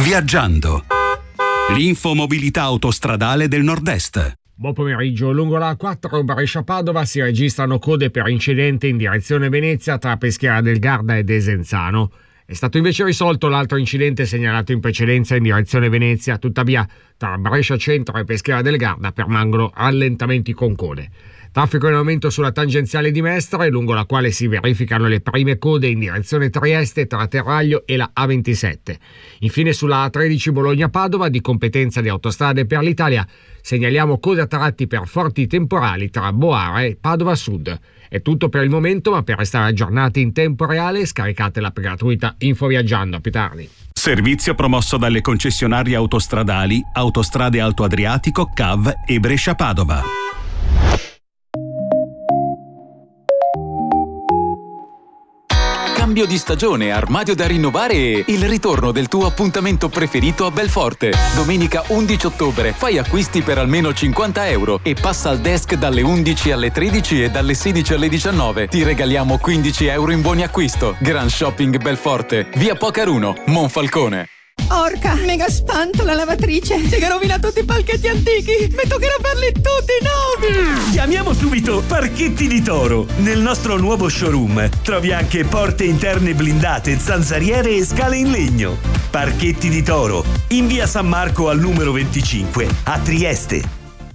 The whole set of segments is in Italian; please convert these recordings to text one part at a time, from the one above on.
Viaggiando. L'infomobilità autostradale del Nord-Est. Buon pomeriggio. Lungo la A4 Brescia-Padova si registrano code per incidente in direzione Venezia tra Peschiera del Garda e Desenzano. È stato invece risolto l'altro incidente segnalato in precedenza in direzione Venezia, tuttavia tra Brescia Centro e Peschiera del Garda permangono rallentamenti con code. Traffico in aumento sulla tangenziale di Mestre, lungo la quale si verificano le prime code in direzione Trieste tra Terraglio e la A27. Infine sulla A13 Bologna-Padova, di competenza di Autostrade per l'Italia, segnaliamo code a tratti per forti temporali tra Boara e Padova Sud. È tutto per il momento, ma per restare aggiornati in tempo reale scaricate l'app gratuita Info Viaggiando. A più tardi. Servizio promosso dalle concessionarie autostradali Autostrade Alto Adriatico, CAV e Brescia-Padova. Cambio di stagione, armadio da rinnovare e il ritorno del tuo appuntamento preferito a Belforte. Domenica 11 ottobre fai acquisti per almeno €50 e passa al desk dalle 11 alle 13 e dalle 16 alle 19. Ti regaliamo €15 in buoni acquisto. Grand Shopping Belforte, via Pocaruno, Monfalcone. Orca, mega spanto la lavatrice. Si è rovinato tutti i palchetti antichi. Mi toccherà farli tutti nuovi. Chiamiamo subito Parchetti di Toro. Nel nostro nuovo showroom trovi anche porte interne blindate, zanzariere e scale in legno. Parchetti di Toro, in via San Marco al numero 25 a Trieste.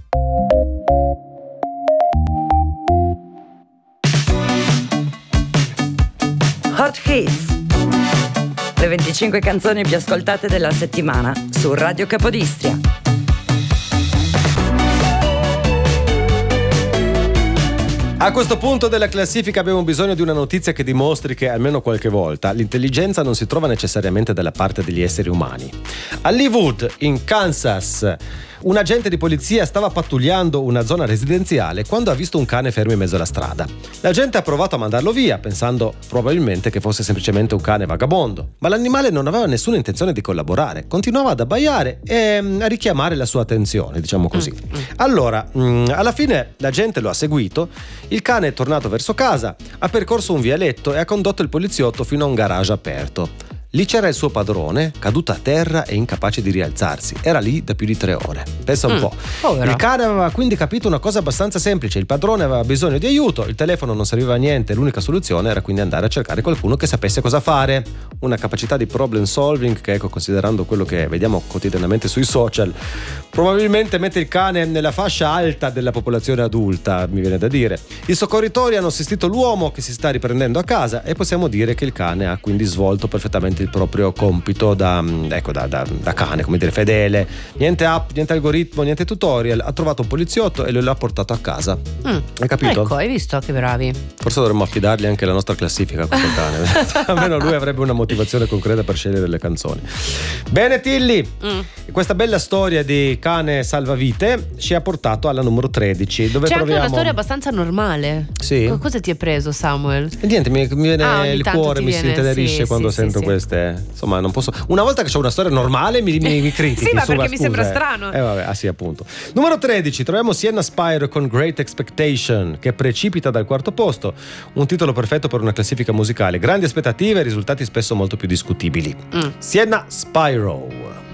Hot Hits, le 25 canzoni più ascoltate della settimana su Radio Capodistria. A questo punto della classifica abbiamo bisogno di una notizia che dimostri che almeno qualche volta l'intelligenza non si trova necessariamente dalla parte degli esseri umani. A Leawood, in Kansas, un agente di polizia stava pattugliando una zona residenziale quando ha visto un cane fermo in mezzo alla strada. L'agente ha provato a mandarlo via, pensando probabilmente che fosse semplicemente un cane vagabondo, ma l'animale non aveva nessuna intenzione di collaborare, continuava ad abbaiare e a richiamare la sua attenzione, diciamo così. Allora, alla fine l'agente lo ha seguito, il cane è tornato verso casa, ha percorso un vialetto e ha condotto il poliziotto fino a un garage aperto. Lì c'era il suo padrone, caduto a terra e incapace di rialzarsi. Era lì da più di 3 ore. Pensa un po'. Povero. Il cane aveva quindi capito una cosa abbastanza semplice. Il padrone aveva bisogno di aiuto, il telefono non serviva a niente, l'unica soluzione era quindi andare a cercare qualcuno che sapesse cosa fare. Una capacità di problem solving che, ecco, considerando quello che vediamo quotidianamente sui social, probabilmente mette il cane nella fascia alta della popolazione adulta, mi viene da dire. I soccorritori hanno assistito l'uomo che si sta riprendendo a casa e possiamo dire che il cane ha quindi svolto perfettamente il proprio compito da cane, come dire, fedele. Niente app, niente algoritmo, niente tutorial. Ha trovato un poliziotto e lo ha portato a casa. Hai capito? Ecco, hai visto che bravi. Forse dovremmo affidargli anche la nostra classifica a questo cane. Almeno lui avrebbe una motivazione concreta per scegliere le canzoni. Bene Tilly, questa bella storia di cane salvavite ci ha portato alla numero 13, dove c'è troviamo anche una storia abbastanza normale. Sì. Cosa ti è preso, Samuel? E niente, mi viene il tanto cuore, ti mi si viene, intenerisce sì, quando sì, sento sì. queste. Insomma, non posso. Una volta che c'ho una storia normale mi critichi. Sì, ma insomma, perché mi sembra strano. Vabbè, sì, appunto. Numero 13, troviamo Sienna Spire con Great Expectation, che precipita dal quarto posto. Un titolo perfetto per una classifica musicale. Grandi aspettative e risultati spesso molto più discutibili. Sienna Spiro.